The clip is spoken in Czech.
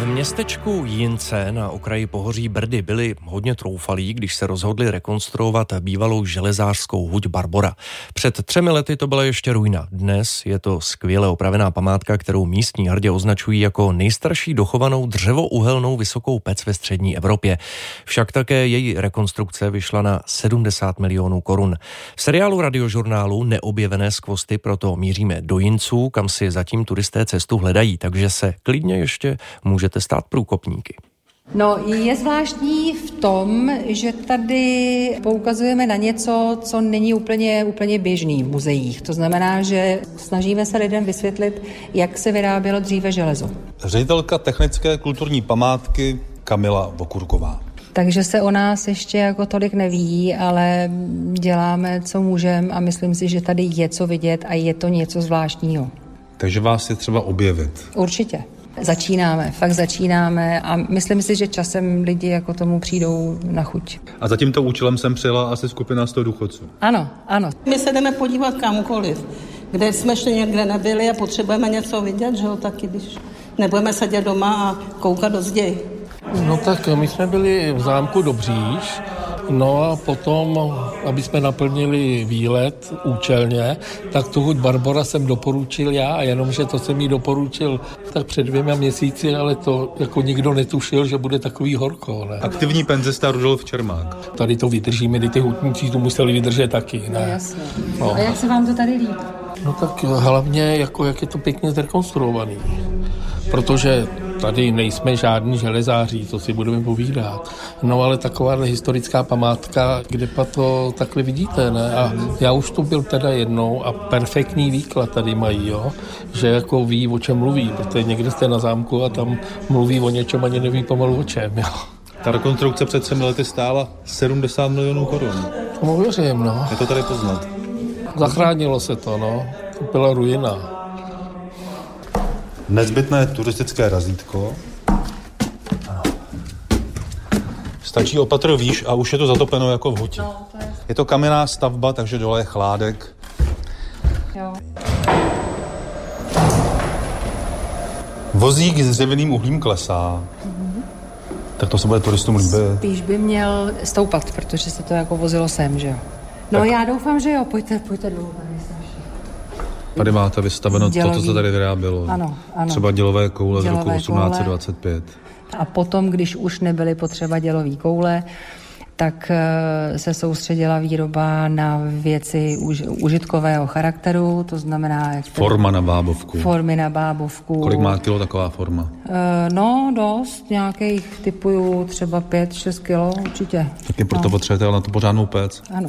V městečku Jince na okraji pohoří Brdy byli hodně troufalí, když se rozhodli rekonstruovat bývalou železářskou huť Barbora. Před 3 lety to byla ještě ruina. Dnes je to skvěle opravená památka, kterou místní hrdě označují jako nejstarší dochovanou dřevouhelnou vysokou pec ve střední Evropě. Však také její rekonstrukce vyšla na 70 milionů korun. V seriálu Radiožurnálu Neobjevené skvosty proto míříme do Jinců, kam si zatím turisté cestu hledají, takže se klidně ještě můžete stát průkopníky. No, je zvláštní v tom, že tady poukazujeme na něco, co není úplně běžný v muzeích. To znamená, že snažíme se lidem vysvětlit, jak se vyrábělo dříve železo. Ředitelka technické kulturní památky Kamila Vokurková. Takže se o nás ještě jako tolik neví, ale děláme, co můžeme a myslím si, že tady je co vidět a je to něco zvláštního. Takže vás je třeba objevit. Určitě. Fakt začínáme a myslím si, že časem lidi jako tomu přijdou na chuť. A za tímto účelem jsem přijela asi skupina 100 důchodců. Ano. My se jdeme podívat kamkoliv, kde jsme ještě někde nebyli a potřebujeme něco vidět, že jo, taky když nebudeme sedět doma a koukat do zdi. No tak my jsme byli v zámku Dobříž, no a potom, aby jsme naplnili výlet účelně, tak tu huť Barbora jsem doporučil já, jenomže to jsem jí doporučil tak před 2 měsíci, ale to jako nikdo netušil, že bude takový horko, ne? Aktivní penzista Rudolf Čermák. Tady to vydržíme, ty hutníci to museli vydržet taky, ne? Jasně. No. A jak se vám to tady líbí? No tak hlavně, jako jak je to pěkně zrekonstruovaný, protože tady nejsme žádní železáři, to si budeme povídat. No ale takováhle historická památka, kde pa to takhle vidíte, ne? A já už tu byl teda jednou a perfektní výklad tady mají, jo? Že jako ví, o čem mluví, protože někde jste na zámku a tam mluví o něčem, ani neví pomalu o čem, jo? Ta rekonstrukce před 3 lety stála 70 milionů korun. Tomu věřím, no. Je to tady poznat. Zachránilo se to, no. To byla ruina. Nezbytné turistické razítko. Stačí opatr výš a už je to zatopeno jako v huti. No, je to kamenná stavba, takže dole je chládek. Jo. Vozík s dřevěným uhlím klesá. Tak to se bude turistům líbit. Spíš by měl stoupat, protože se to jako vozilo sem, že jo. No tak. Já doufám, že jo. Pojďte dlouho. Tady máte vystaveno to, co se tady vyrábělo. Ano. Třeba dělové koule z roku 1825. A potom, když už nebyly potřeba dělové koule, tak se soustředila výroba na věci užitkového charakteru, to znamená... Formy na bábovku. Kolik má kilo taková forma? No, dost. Nějakých typů třeba 5-6 kilo určitě. Taky proto potřebujete na to pořádnou pec. Ano.